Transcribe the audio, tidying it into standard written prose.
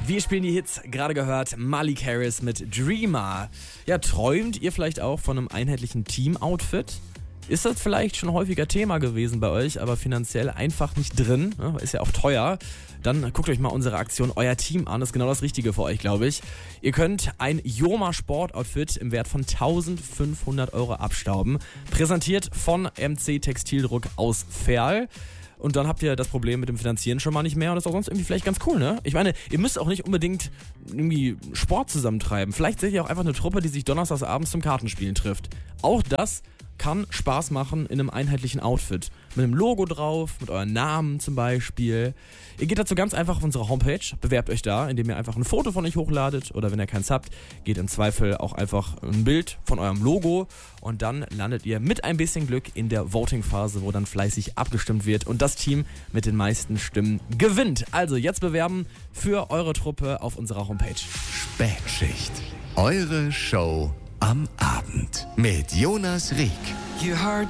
Wir spielen die Hits, gerade gehört, Malik Harris mit Dreamer. Ja, träumt ihr vielleicht auch von einem einheitlichen Team-Outfit? Ist das vielleicht schon häufiger Thema gewesen bei euch, aber finanziell einfach nicht drin? Ist ja auch teuer. Dann guckt euch mal unsere Aktion Euer Team an. Das ist genau das Richtige für euch, glaube ich. Ihr könnt ein Joma Sportoutfit im Wert von 1.500 € abstauben. Präsentiert von MC Textildruck aus Verl. Und dann habt ihr das Problem mit dem Finanzieren schon mal nicht mehr und das ist auch sonst irgendwie vielleicht ganz cool, ne? Ich meine, ihr müsst auch nicht unbedingt irgendwie Sport zusammentreiben. Vielleicht seid ihr auch einfach eine Truppe, die sich donnerstags abends zum Kartenspielen trifft. Auch das kann Spaß machen in einem einheitlichen Outfit. Mit einem Logo drauf, mit euren Namen zum Beispiel. Ihr geht dazu ganz einfach auf unsere Homepage, bewerbt euch da, indem ihr einfach ein Foto von euch hochladet oder wenn ihr keins habt, geht im Zweifel auch einfach ein Bild von eurem Logo und dann landet ihr mit ein bisschen Glück in der Voting-Phase, wo dann fleißig abgestimmt wird und das Team mit den meisten Stimmen gewinnt. Also jetzt bewerben für eure Truppe auf unserer Homepage. Spätschicht. Eure Show am Abend mit Jonas Rieck.